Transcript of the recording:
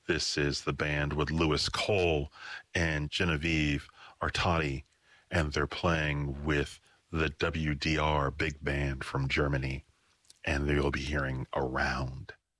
This is the band with Lewis Cole and Genevieve Artadi, and they're playing with the WDR Big Band from Germany, and you'll be hearing Around.